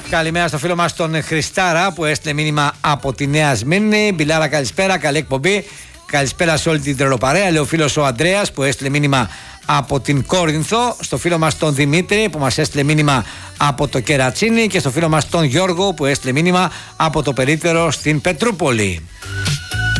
Καλημέρα στο φίλο μας τον Χριστάρα που έστειλε μήνυμα από τη Νέα Σμύρνη. Μπιλάρα, καλησπέρα, καλή εκπομπή. Καλησπέρα σε όλη την τρελοπαρέα. Λέει ο φίλος ο Ανδρέας που έστειλε μήνυμα από την Κόρινθο. Στο φίλο μας τον Δημήτρη που μας έστειλε μήνυμα από το Κερατσίνι. Και στο φίλο μας τον Γιώργο που έστειλε μήνυμα από το Περίπτερο στην Πετρούπολη.